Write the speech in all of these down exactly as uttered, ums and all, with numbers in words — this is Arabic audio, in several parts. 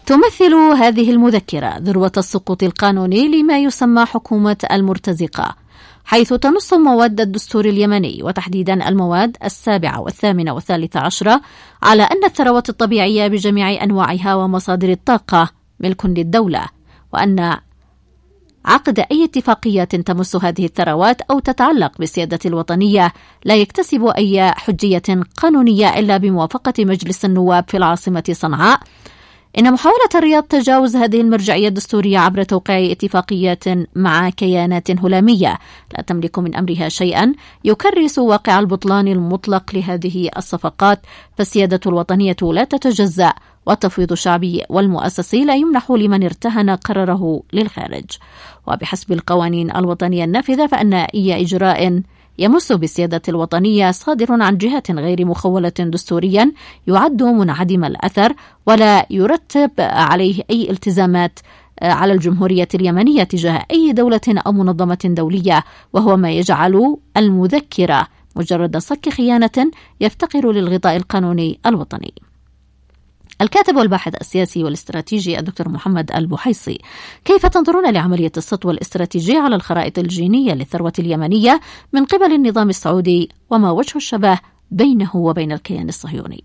تمثل هذه المذكرة ذروة السقوط القانوني لما يسمى حكومة المرتزقة، حيث تنص مواد الدستور اليمني وتحديدا المواد السابعة والثامنة والثالثة عشرة على أن الثروات الطبيعية بجميع أنواعها ومصادر الطاقة ملك للدولة، وأن عقد أي اتفاقيات تمس هذه الثروات أو تتعلق بالسيادة الوطنية لا يكتسب أي حجية قانونية إلا بموافقة مجلس النواب في العاصمة صنعاء. إن محاولة الرياض تجاوز هذه المرجعية الدستورية عبر توقيع اتفاقيات مع كيانات هلامية لا تملك من أمرها شيئا يكرس واقع البطلان المطلق لهذه الصفقات، فالسيادة الوطنية لا تتجزأ والتفويض الشعبي والمؤسسي لا يمنح لمن ارتهن قراره للخارج. وبحسب القوانين الوطنية النافذة فإن أي إجراء يمس بالسيادة الوطنية صادر عن جهة غير مخولة دستوريا يعد منعدم الأثر ولا يرتب عليه أي التزامات على الجمهورية اليمنية تجاه أي دولة أو منظمة دولية، وهو ما يجعل المذكرة مجرد صك خيانة يفتقر للغطاء القانوني الوطني. الكاتب والباحث السياسي والاستراتيجي الدكتور محمد البحيصي، كيف تنظرون لعملية السطو الاستراتيجي على الخرائط الجينية للثروة اليمنية من قبل النظام السعودي، وما وجه الشبه بينه وبين الكيان الصهيوني؟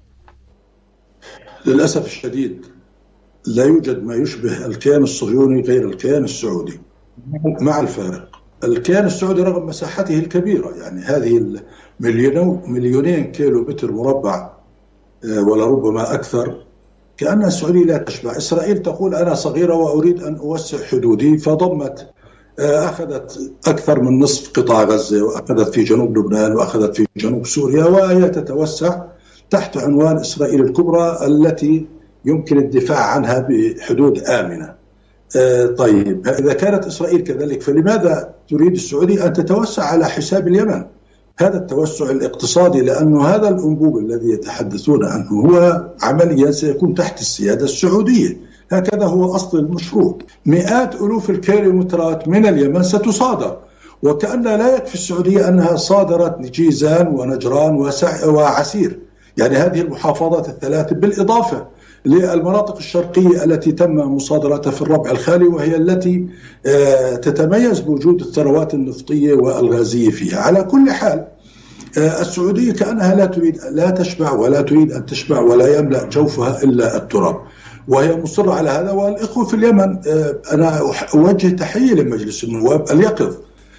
للأسف الشديد لا يوجد ما يشبه الكيان الصهيوني غير الكيان السعودي، مع الفارق الكيان السعودي رغم مساحته الكبيرة، يعني هذه مليونين كيلو متر مربع ولا ربما أكثر، كأن السعودية لا تشبع. إسرائيل تقول أنا صغيرة وأريد أن أوسع حدودي، فضمت أخذت أكثر من نصف قطاع غزة، وأخذت في جنوب لبنان، وأخذت في جنوب سوريا، وهي تتوسع تحت عنوان إسرائيل الكبرى التي يمكن الدفاع عنها بحدود آمنة. طيب إذا كانت إسرائيل كذلك فلماذا تريد السعودية أن تتوسع على حساب اليمن؟ هذا التوسع الاقتصادي، لأنه هذا الأنبوب الذي يتحدثون عنه هو عمليا سيكون تحت السيادة السعودية، هكذا هو أصل المشروع. مئات ألوف الكيلومترات من اليمن ستصادر، وكأن لا يكفي السعودية أنها صادرت جيزان ونجران وعسير، يعني هذه المحافظات الثلاث، بالإضافة للمناطق الشرقية التي تم مصادرتها في الربع الخالي، وهي التي تتميز بوجود الثروات النفطية والغازية فيها. على كل حال السعودية كأنها لا تريد لا تشبع ولا تريد أن تشبع ولا يملأ جوفها إلا التراب، وهي مصرة على هذا. والإخوة في اليمن، أنا أوجه تحية لمجلس النواب اليقظ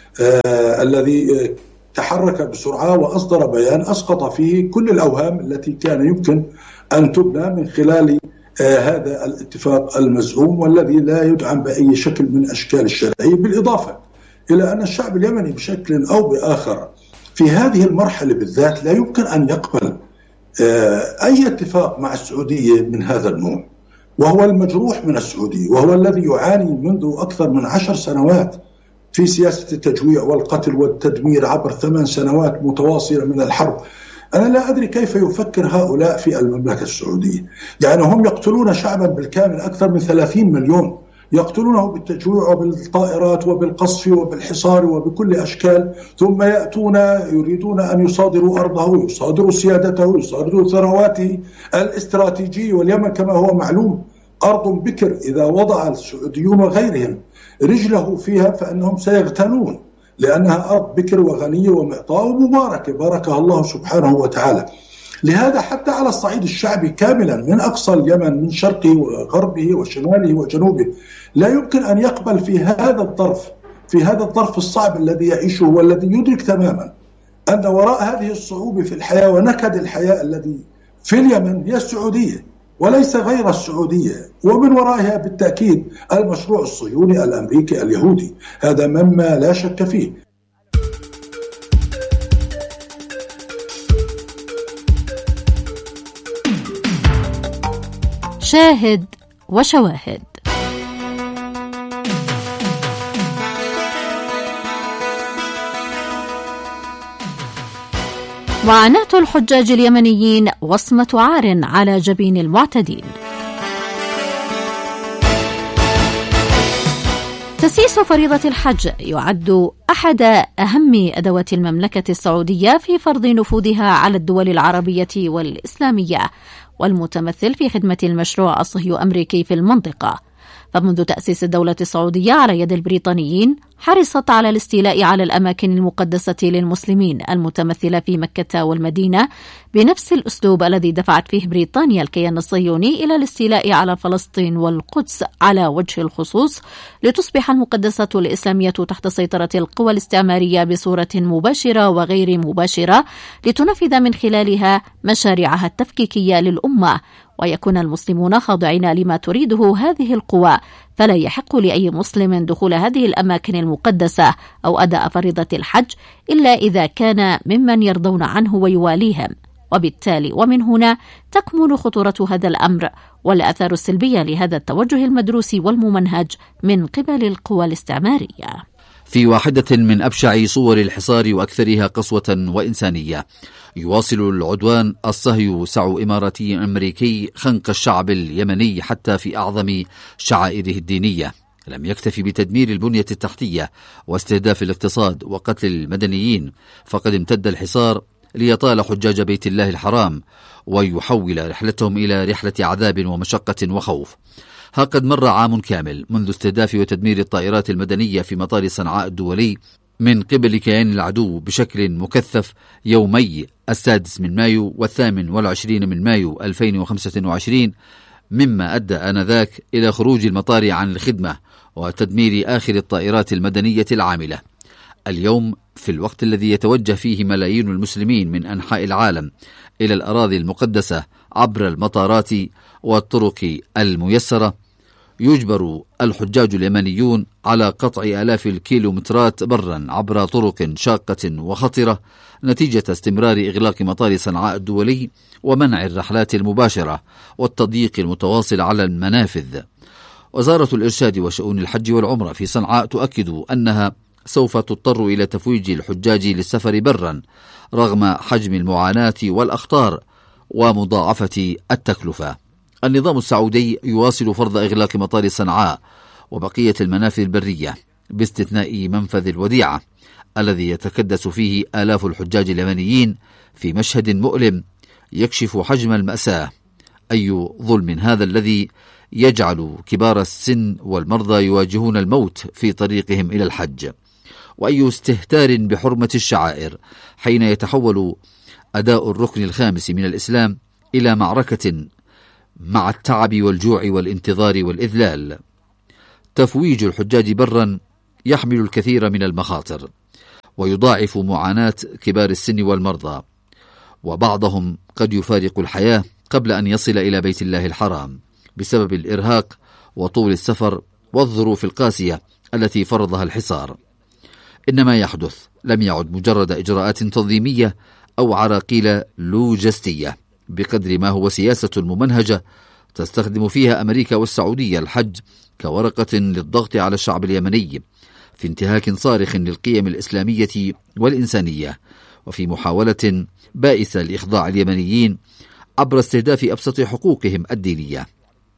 الذي تحرك بسرعة وأصدر بيان أسقط فيه كل الأوهام التي كان يمكن أن تبنى من خلال آه هذا الاتفاق المزعوم والذي لا يدعم بأي شكل من أشكال الشرعية، بالإضافة إلى أن الشعب اليمني بشكل أو بآخر في هذه المرحلة بالذات لا يمكن أن يقبل آه أي اتفاق مع السعودية من هذا النوع، وهو المجروح من السعودية، وهو الذي يعاني منذ أكثر من عشر سنوات في سياسة التجويع والقتل والتدمير عبر ثمان سنوات متواصلة من الحرب. أنا لا أدري كيف يفكر هؤلاء في المملكة السعودية، يعني هم يقتلون شعبا بالكامل أكثر من ثلاثين مليون، يقتلونه بالتجويع وبالطائرات وبالقصف وبالحصار وبكل أشكال، ثم يأتون يريدون أن يصادروا أرضه، يصادروا سيادته، يصادروا ثرواته الاستراتيجية. واليمن كما هو معلوم أرض بكر، إذا وضع السعوديون وغيرهم رجله فيها فإنهم سيغتنون، لأنها أرض بكر وغنية ومعطاء ومباركة باركها الله سبحانه وتعالى. لهذا حتى على الصعيد الشعبي كاملا من أقصى اليمن من شرقه وغربه وشماله وجنوبه لا يمكن أن يقبل في هذا الظرف في هذا الظرف الصعب الذي يعيشه، والذي يدرك تماما أن وراء هذه الصعوبة في الحياة ونكد الحياة الذي في اليمن هي السعودية وليس غير السعودية، ومن ورائها بالتأكيد المشروع الصهيوني الأمريكي اليهودي، هذا مما لا شك فيه. شاهد وشواهد. معاناة الحجاج اليمنيين وصمة عار على جبين المعتدين. تسييس فريضة الحج يعد أحد أهم أدوات المملكة السعودية في فرض نفوذها على الدول العربية والإسلامية، والمتمثل في خدمة المشروع الصهيو أمريكي في المنطقة. فمنذ تأسيس الدولة السعودية على يد البريطانيين حرصت على الاستيلاء على الأماكن المقدسة للمسلمين المتمثلة في مكة والمدينة بنفس الأسلوب الذي دفعت فيه بريطانيا الكيان الصهيوني إلى الاستيلاء على فلسطين والقدس على وجه الخصوص، لتصبح المقدسة الإسلامية تحت سيطرة القوى الاستعمارية بصورة مباشرة وغير مباشرة، لتنفذ من خلالها مشاريعها التفكيكية للأمة، ويكون المسلمون خاضعين لما تريده هذه القوى، فلا يحق لأي مسلم دخول هذه الأماكن المقدسة أو أداء فريضة الحج إلا إذا كان ممن يرضون عنه ويواليهم. وبالتالي ومن هنا تكمن خطورة هذا الأمر والآثار السلبية لهذا التوجه المدروس والممنهج من قبل القوى الاستعمارية. في واحدة من أبشع صور الحصار وأكثرها قسوة وإنسانية، يواصل العدوان الصهيوني إماراتي أمريكي خنق الشعب اليمني حتى في أعظم شعائره الدينية. لم يكتفي بتدمير البنية التحتية واستهداف الاقتصاد وقتل المدنيين، فقد امتد الحصار ليطال حجاج بيت الله الحرام ويحول رحلتهم إلى رحلة عذاب ومشقة وخوف. ها قد مر عام كامل منذ استهداف وتدمير الطائرات المدنية في مطار صنعاء الدولي من قبل كيان العدو بشكل مكثف يومي السادس من مايو والثامن والعشرين من مايو ألفين وخمسة وعشرين، مما أدى آنذاك إلى خروج المطار عن الخدمة وتدمير آخر الطائرات المدنية العاملة. اليوم في الوقت الذي يتوجه فيه ملايين المسلمين من أنحاء العالم إلى الأراضي المقدسة عبر المطارات والطرق الميسرة، يجبر الحجاج اليمنيون على قطع آلاف الكيلومترات برا عبر طرق شاقة وخطرة نتيجة استمرار إغلاق مطار صنعاء الدولي ومنع الرحلات المباشرة والتضييق المتواصل على المنافذ. وزارة الإرشاد وشؤون الحج والعمرة في صنعاء تؤكد أنها سوف تضطر إلى تفويج الحجاج للسفر برا رغم حجم المعاناة والأخطار ومضاعفة التكلفة. النظام السعودي يواصل فرض إغلاق مطار صنعاء وبقية المنافذ البرية باستثناء منفذ الوديعة الذي يتكدس فيه آلاف الحجاج اليمنيين في مشهد مؤلم يكشف حجم المأساة. أي ظلم هذا الذي يجعل كبار السن والمرضى يواجهون الموت في طريقهم إلى الحج، وأي استهتار بحرمة الشعائر حين يتحول أداء الركن الخامس من الإسلام إلى معركة مع التعب والجوع والانتظار والإذلال. تفويج الحجاج برا يحمل الكثير من المخاطر ويضاعف معاناة كبار السن والمرضى، وبعضهم قد يفارق الحياة قبل أن يصل إلى بيت الله الحرام بسبب الإرهاق وطول السفر والظروف القاسية التي فرضها الحصار. إن ما يحدث لم يعد مجرد إجراءات تنظيمية أو عراقيل لوجستية، بقدر ما هو سياسة ممنهجة تستخدم فيها أمريكا والسعودية الحج كورقة للضغط على الشعب اليمني في انتهاك صارخ للقيم الإسلامية والإنسانية، وفي محاولة بائسة لإخضاع اليمنيين عبر استهداف أبسط حقوقهم الدينية.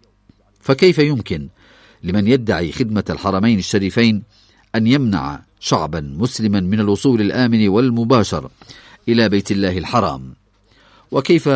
فكيف يمكن لمن يدعي خدمة الحرمين الشريفين أن يمنع شعبا مسلما من الوصول الآمن والمباشر إلى بيت الله الحرام؟ وكيف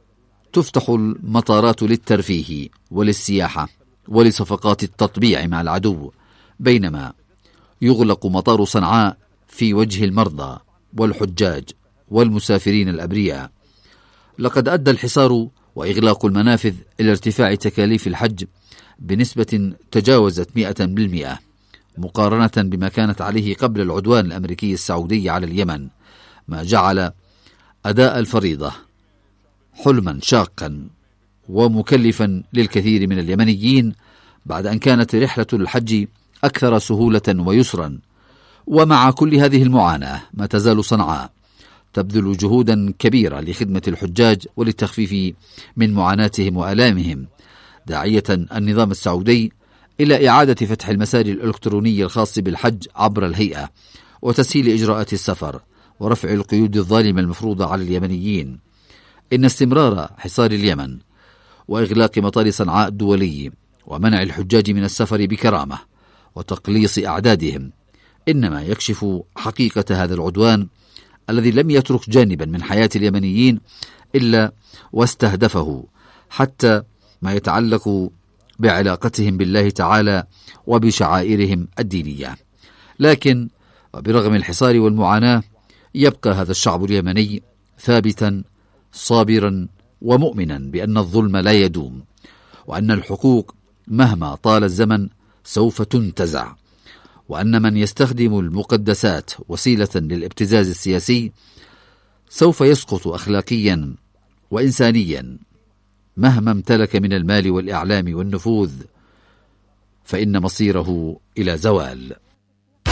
تفتح المطارات للترفيه وللسياحة ولصفقات التطبيع مع العدو، بينما يغلق مطار صنعاء في وجه المرضى والحجاج والمسافرين الأبرياء؟ لقد أدى الحصار وإغلاق المنافذ إلى ارتفاع تكاليف الحج بنسبة تجاوزت مئة بالمئة مقارنة بما كانت عليه قبل العدوان الأمريكي السعودي على اليمن، ما جعل أداء الفريضة حلما شاقا ومكلفا للكثير من اليمنيين بعد أن كانت رحلة الحج أكثر سهولة ويسرا. ومع كل هذه المعاناة ما تزال صنعاء تبذل جهودا كبيرة لخدمة الحجاج وللتخفيف من معاناتهم وآلامهم، داعية النظام السعودي إلى إعادة فتح المسار الإلكتروني الخاص بالحج عبر الهيئة وتسهيل إجراءات السفر ورفع القيود الظالمة المفروضة على اليمنيين. إن استمرار حصار اليمن وإغلاق مطار صنعاء الدولي ومنع الحجاج من السفر بكرامة وتقليص أعدادهم إنما يكشف حقيقة هذا العدوان الذي لم يترك جانبا من حياة اليمنيين إلا واستهدفه حتى ما يتعلق بعلاقتهم بالله تعالى وبشعائرهم الدينية. لكن برغم الحصار والمعاناة يبقى هذا الشعب اليمني ثابتا صابرا ومؤمنا بأن الظلم لا يدوم، وأن الحقوق مهما طال الزمن سوف تنتزع، وأن من يستخدم المقدسات وسيلة للابتزاز السياسي سوف يسقط أخلاقيا وإنسانيا مهما امتلك من المال والإعلام والنفوذ، فإن مصيره إلى زوال.